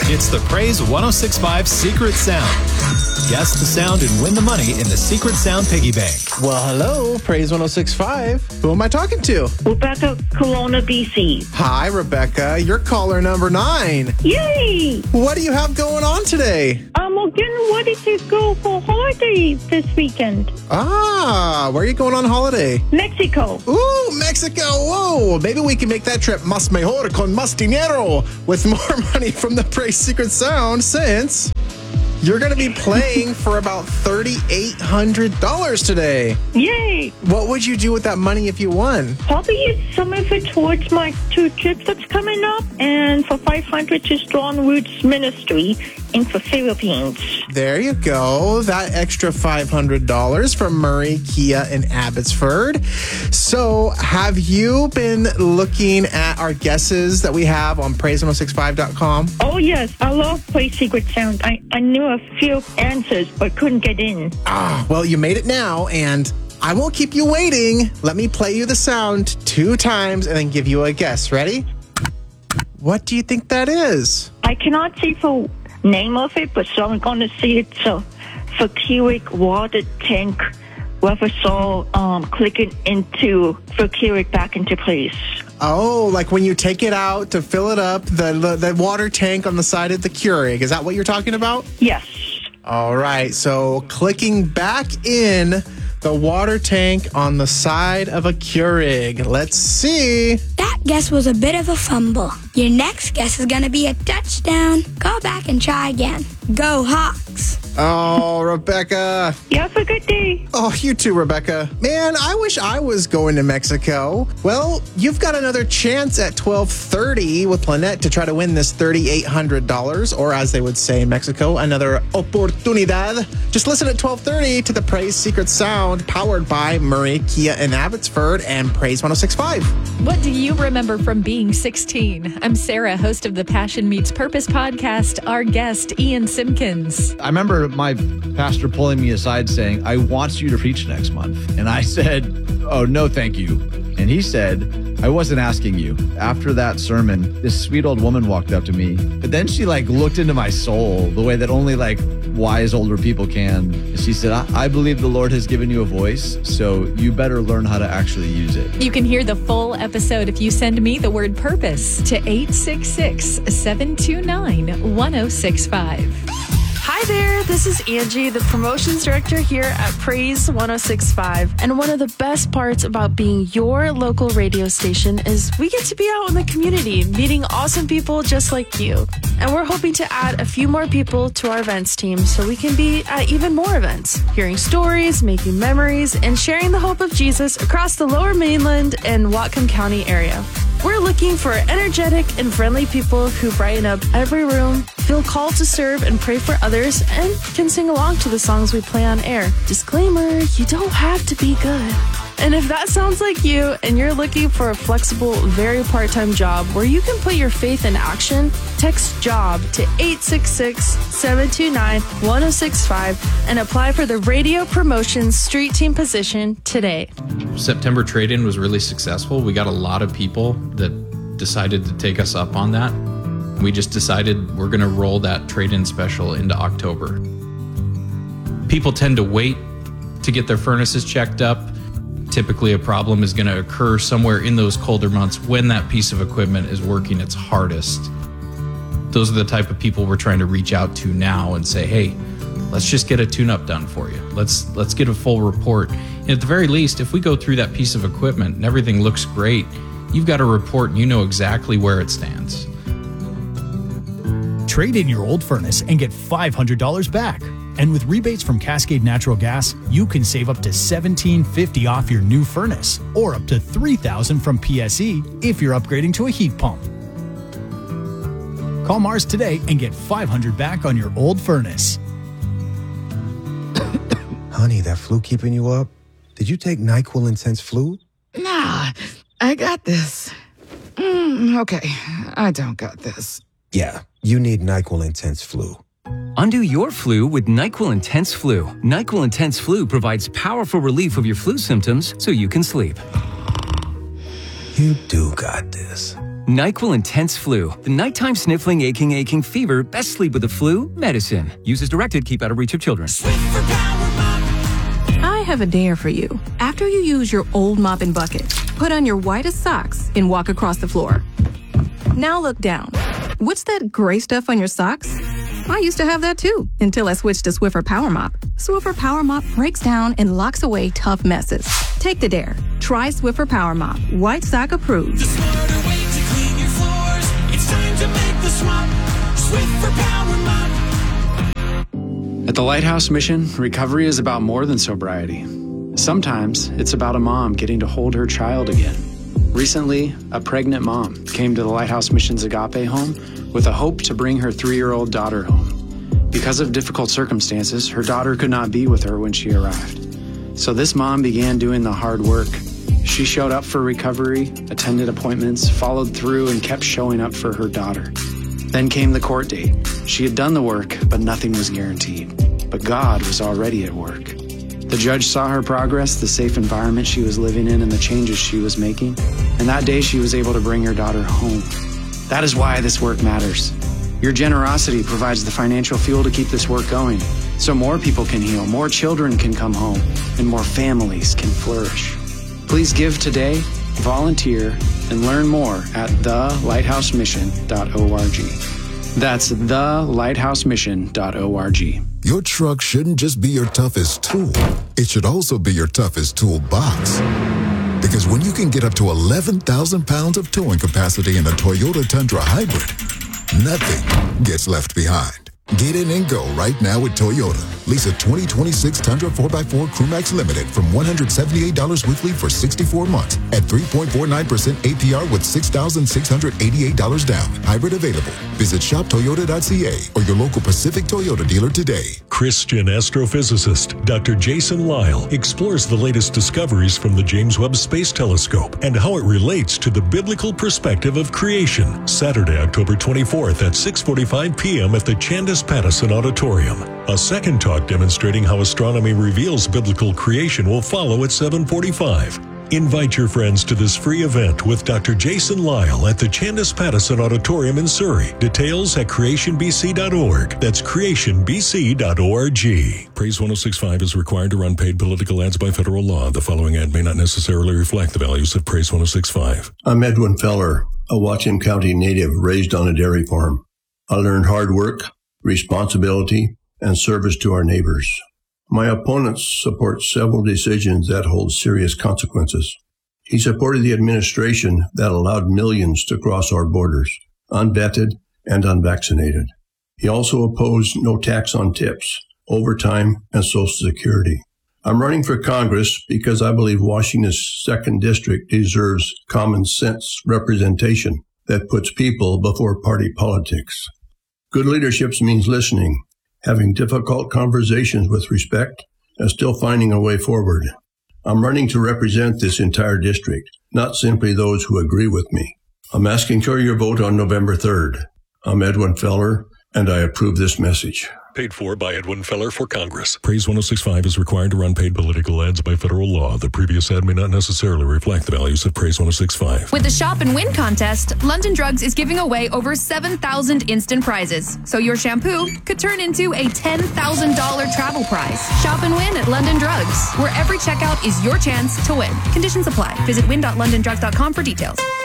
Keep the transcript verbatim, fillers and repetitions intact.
It's the Praise one oh six point five Secret Sound. Guess the sound and win the money in the Secret Sound Piggy Bank. Well, hello, Praise one oh six point five. Who am I talking to? Rebecca, Kelowna, B C. Hi, Rebecca. You're caller number nine. Yay! What do you have going on today? Um, we're getting ready to go for holiday this weekend. Ah, where are you going on holiday? Mexico. Ooh, Mexico. Whoa. Maybe we can make that trip más mejor con más dinero with more money from the Praise Secret Sound, since you're going to be playing for about three thousand eight hundred dollars today. Yay! What would you do with that money if you won? Probably use some of it towards my two trips that's coming up, and for five hundred to Strong Roots Ministry in the Philippines. There you go. That extra five hundred dollars from Murray, Kia, and Abbotsford. So have you been looking at our guesses that we have on praise one oh six five dot com? Oh, yes. I love Play Secret Sound. I, I knew a few answers, but couldn't get in. Ah, well, you made it now, and I won't keep you waiting. Let me play you the sound two times and then give you a guess. Ready? What do you think that is? I cannot see the name of it, but so I'm going to see it's a Keurig water tank Weversol um, clicking into the Keurig back into place. Oh, like when you take it out to fill it up, the, the the water tank on the side of the Keurig. Is that what you're talking about? Yes. All right. So clicking back in the water tank on the side of a Keurig. Let's see. That guess was a bit of a fumble. Your next guess is going to be a touchdown. Go back and try again. Go Hawks. Oh, Rebecca. You have a good day. Oh, you too, Rebecca. Man, I wish I was going to Mexico. Well, you've got another chance at twelve thirty with Lynette to try to win this three thousand eight hundred dollars, or as they would say in Mexico, another oportunidad. Just listen at twelve thirty to the Praise Secret Sound, powered by Murray, Kia, and Abbotsford, and Praise one oh six point five. What do you remember from being sixteen? I'm Sarah, host of the Passion Meets Purpose podcast. Our guest, Ian Simpkins. I remember my pastor pulling me aside saying, I want you to preach next month. And I said, oh, no, thank you. And he said, I wasn't asking you. After that sermon, this sweet old woman walked up to me, but then she like looked into my soul the way that only like wise older people can. She said, I, I believe the Lord has given you a voice, so you better learn how to actually use it. You can hear the full episode if you send me the word purpose to eight six six, seven two nine, one oh six five. Hi there, this is Angie, the promotions director here at Praise one oh six point five. And one of the best parts about being your local radio station is we get to be out in the community, meeting awesome people just like you. And we're hoping to add a few more people to our events team so we can be at even more events, hearing stories, making memories, and sharing the hope of Jesus across the Lower Mainland and Whatcom County area. We're looking for energetic and friendly people who brighten up every room, feel called to serve and pray for others, and can sing along to the songs we play on air. Disclaimer, you don't have to be good. And if that sounds like you and you're looking for a flexible, very part-time job where you can put your faith in action, text JOB to eight six six, seven two nine, one oh six five and apply for the radio promotions street team position today. September trade-in was really successful. We got a lot of people that decided to take us up on that. We just decided we're going to roll that trade-in special into October. People tend to wait to get their furnaces checked up. Typically, a problem is going to occur somewhere in those colder months when that piece of equipment is working its hardest. Those are the type of people we're trying to reach out to now and say, hey, let's just get a tune-up done for you. Let's let's get a full report. And at the very least, if we go through that piece of equipment and everything looks great, you've got a report and you know exactly where it stands. Trade in your old furnace and get five hundred dollars back. And with rebates from Cascade Natural Gas, you can save up to seventeen fifty off your new furnace, or up to three thousand from P S E if you're upgrading to a heat pump. Call Mars today and get five hundred back on your old furnace. Honey, that flu keeping you up? Did you take NyQuil Intense Flu? Nah, I got this. Mm, okay, I don't got this. Yeah, you need NyQuil Intense Flu. Undo your flu with NyQuil Intense Flu. NyQuil Intense Flu provides powerful relief of your flu symptoms so you can sleep. You do got this. NyQuil Intense Flu. The nighttime sniffling, aching, aching fever. Best sleep with the flu medicine. Use as directed. Keep out of reach of children. I have a dare for you. After you use your old mop and bucket, put on your whitest socks and walk across the floor. Now look down. What's that gray stuff on your socks? I used to have that too, until I switched to Swiffer Power Mop. Swiffer Power Mop breaks down and locks away tough messes. Take the dare. Try Swiffer Power Mop. White sock approved. The smarter way to clean your floors. It's time to make the swap. Swiffer Power Mop. At the Lighthouse Mission, recovery is about more than sobriety. Sometimes it's about a mom getting to hold her child again. Recently, a pregnant mom came to the Lighthouse Mission's Agape home with a hope to bring her three-year-old daughter home. Because of difficult circumstances, her daughter could not be with her when she arrived. So this mom began doing the hard work. She showed up for recovery, attended appointments, followed through, and kept showing up for her daughter. Then came the court date. She had done the work, but nothing was guaranteed. But God was already at work. The judge saw her progress, the safe environment she was living in, and the changes she was making. And that day she was able to bring her daughter home. That is why this work matters. Your generosity provides the financial fuel to keep this work going, so more people can heal, more children can come home, and more families can flourish. Please give today, volunteer, and learn more at the lighthouse mission dot org. That's the lighthouse mission dot org. Your truck shouldn't just be your toughest tool. It should also be your toughest toolbox. Because when you can get up to eleven thousand pounds of towing capacity in a Toyota Tundra Hybrid, nothing gets left behind. Get in and go right now with Toyota. Lease a twenty twenty-six Tundra four by four Crewmax Limited from one hundred seventy-eight dollars weekly for sixty-four months at three point four nine percent A P R with six thousand six hundred eighty-eight dollars down. Hybrid available. Visit shop toyota dot c a or your local Pacific Toyota dealer today. Christian astrophysicist Doctor Jason Lyle explores the latest discoveries from the James Webb Space Telescope and how it relates to the biblical perspective of creation. Saturday, October twenty-fourth at six forty-five p.m. at the Chandas Pattison Auditorium. A second talk demonstrating how astronomy reveals biblical creation will follow at seven forty-five. Invite your friends to this free event with Doctor Jason Lyle at the Chandas Pattison Auditorium in Surrey. Details at creation b c dot org. That's creation b c dot org. Praise one oh six point five is required to run paid political ads by federal law. The following ad may not necessarily reflect the values of Praise one oh six point five. I'm Edwin Feller, a Whatcom County native raised on a dairy farm. I learned hard work, responsibility, and service to our neighbors. My opponent supports several decisions that hold serious consequences. He supported the administration that allowed millions to cross our borders, unvetted and unvaccinated. He also opposed no tax on tips, overtime, and Social Security. I'm running for Congress because I believe Washington's second District deserves common sense representation that puts people before party politics. Good leadership means listening, having difficult conversations with respect, and still finding a way forward. I'm running to represent this entire district, not simply those who agree with me. I'm asking for your vote on November third. I'm Edwin Feller, and I approve this message. Paid for by Edwin Feller for Congress. Praise one oh six point five is required to run paid political ads by federal law. The previous ad may not necessarily reflect the values of Praise one oh six point five. With the Shop and Win contest, London Drugs is giving away over seven thousand instant prizes. So your shampoo could turn into a ten thousand dollars travel prize. Shop and win at London Drugs, where every checkout is your chance to win. Conditions apply. Visit win dot london drugs dot com for details.